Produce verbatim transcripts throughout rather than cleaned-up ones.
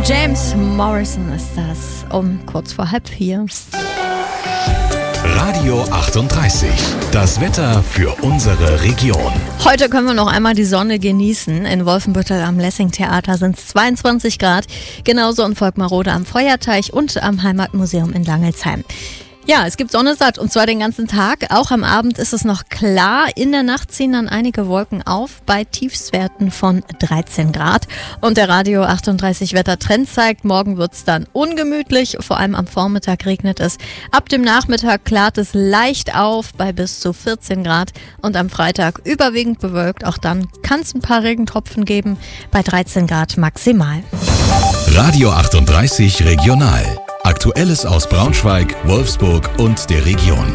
James Morrison ist das, um kurz vor halb vier. Radio achtunddreißig, das Wetter für unsere Region. Heute können wir noch einmal die Sonne genießen. In Wolfenbüttel am Lessing-Theater sind es zweiundzwanzig Grad, genauso in Volkmarode am Feuerteich und am Heimatmuseum in Langelsheim. Ja, es gibt Sonne satt und zwar den ganzen Tag. Auch am Abend ist es noch klar. In der Nacht ziehen dann einige Wolken auf bei Tiefstwerten von dreizehn Grad. Und der Radio achtunddreißig Wettertrend zeigt, morgen wird es dann ungemütlich. Vor allem am Vormittag regnet es. Ab dem Nachmittag klart es leicht auf bei bis zu vierzehn Grad. Und am Freitag überwiegend bewölkt. Auch dann kann es ein paar Regentropfen geben bei dreizehn Grad maximal. Radio achtunddreißig Regional. Aktuelles aus Braunschweig, Wolfsburg und der Region.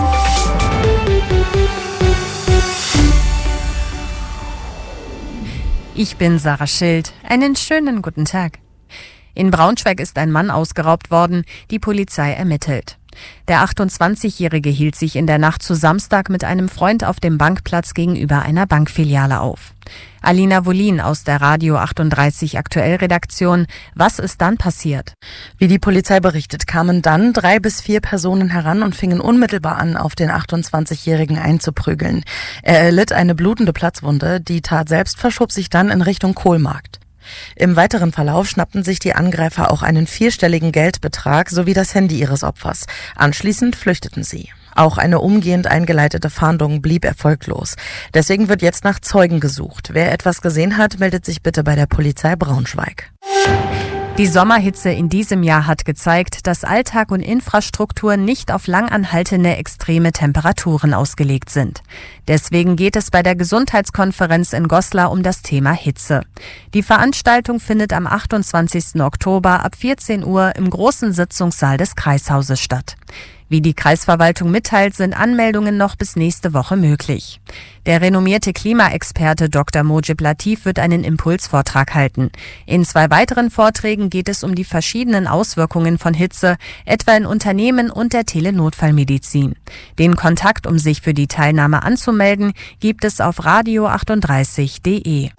Ich bin Sarah Schild. Einen schönen guten Tag. In Braunschweig ist ein Mann ausgeraubt worden. Die Polizei ermittelt. Der achtundzwanzigjährige hielt sich in der Nacht zu Samstag mit einem Freund auf dem Bankplatz gegenüber einer Bankfiliale auf. Alina Wolin aus der Radio achtunddreißig Aktuell-Redaktion. Was ist dann passiert? Wie die Polizei berichtet, kamen dann drei bis vier Personen heran und fingen unmittelbar an, auf den achtundzwanzigjährigen einzuprügeln. Er erlitt eine blutende Platzwunde. Die Tat selbst verschob sich dann in Richtung Kohlmarkt. Im weiteren Verlauf schnappten sich die Angreifer auch einen vierstelligen Geldbetrag sowie das Handy ihres Opfers. Anschließend flüchteten sie. Auch eine umgehend eingeleitete Fahndung blieb erfolglos. Deswegen wird jetzt nach Zeugen gesucht. Wer etwas gesehen hat, meldet sich bitte bei der Polizei Braunschweig. Die Sommerhitze in diesem Jahr hat gezeigt, dass Alltag und Infrastruktur nicht auf langanhaltende extreme Temperaturen ausgelegt sind. Deswegen geht es bei der Gesundheitskonferenz in Goslar um das Thema Hitze. Die Veranstaltung findet am achtundzwanzigsten Oktober ab vierzehn Uhr im großen Sitzungssaal des Kreishauses statt. Wie die Kreisverwaltung mitteilt, sind Anmeldungen noch bis nächste Woche möglich. Der renommierte Klimaexperte Doktor Mojib Latif wird einen Impulsvortrag halten. In zwei weiteren Vorträgen geht es um die verschiedenen Auswirkungen von Hitze, etwa in Unternehmen und der Telenotfallmedizin. Den Kontakt, um sich für die Teilnahme anzumelden, gibt es auf radio achtunddreißig punkt de.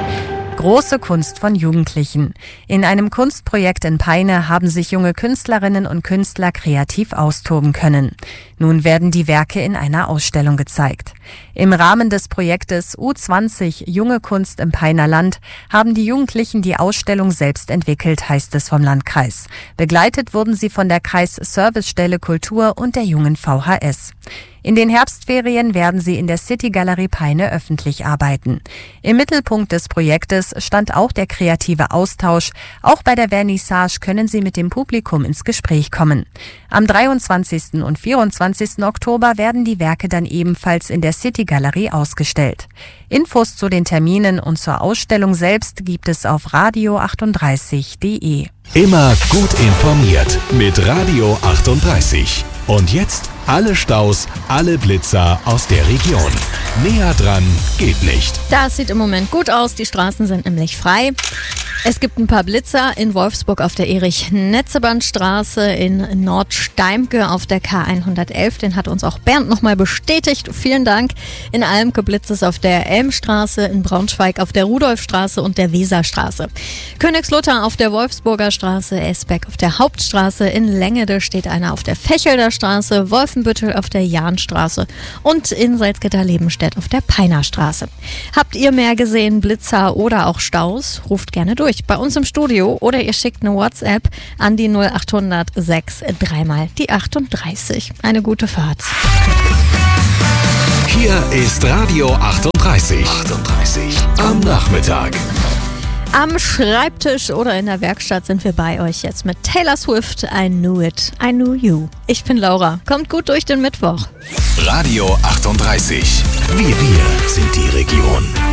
Große Kunst von Jugendlichen. In einem Kunstprojekt in Peine haben sich junge Künstlerinnen und Künstler kreativ austoben können. Nun werden die Werke in einer Ausstellung gezeigt. Im Rahmen des Projektes U zwanzig Junge Kunst im Peiner Land haben die Jugendlichen die Ausstellung selbst entwickelt, heißt es vom Landkreis. Begleitet wurden sie von der Kreisservicestelle Kultur und der jungen V H S. In den Herbstferien werden sie in der City Galerie Peine öffentlich arbeiten. Im Mittelpunkt des Projektes stand auch der kreative Austausch. Auch bei der Vernissage können sie mit dem Publikum ins Gespräch kommen. Am dreiundzwanzigsten und vierundzwanzigsten Oktober werden die Werke dann ebenfalls in der City Galerie ausgestellt. Infos zu den Terminen und zur Ausstellung selbst gibt es auf radio achtunddreißig punkt de. Immer gut informiert mit Radio achtunddreißig. Und jetzt alle Staus, alle Blitzer aus der Region. Näher dran geht nicht. Das sieht im Moment gut aus, die Straßen sind nämlich frei. Es gibt ein paar Blitzer in Wolfsburg auf der Erich-Netzeband-Straße, in Nordsteimke auf der K hundertelf. Den hat uns auch Bernd nochmal bestätigt. Vielen Dank. In Almke blitzt es auf der Elmstraße, in Braunschweig auf der Rudolfstraße und der Weserstraße. Königslutter auf der Wolfsburger Straße, Esbeck auf der Hauptstraße, in Längede steht einer auf der Fechelder Straße, Wolfenbüttel auf der Jahnstraße und in Salzgitter-Lebenstedt auf der Peinerstraße. Habt ihr mehr gesehen, Blitzer oder auch Staus? Ruft gerne durch bei uns im Studio oder ihr schickt eine WhatsApp an die null achthundert sechs dreimal die achtunddreißig. Eine gute Fahrt. Hier ist Radio achtunddreißig. achtunddreißig am Nachmittag. Am Schreibtisch oder in der Werkstatt sind wir bei euch jetzt mit Taylor Swift, I Knew It, I Knew You. Ich bin Laura. Kommt gut durch den Mittwoch. Radio achtunddreißig. Wir, wir sind die Region.